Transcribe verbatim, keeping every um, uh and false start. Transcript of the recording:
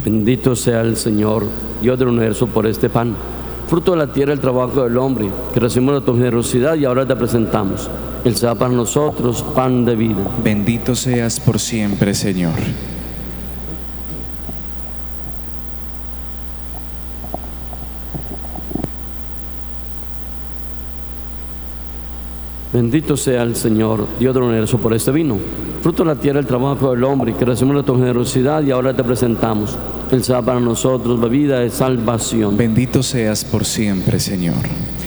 Bendito sea el Señor, Dios del universo, por este pan, fruto de la tierra, el trabajo del hombre, que recibimos de tu generosidad y ahora te presentamos. Él sea para nosotros pan de vida. Bendito seas por siempre, Señor. Bendito sea el Señor, Dios del universo, por este vino, fruto de la tierra, el trabajo del hombre, que recibimos de tu generosidad y ahora te presentamos. Él sea para nosotros bebida de salvación. Bendito seas por siempre, Señor.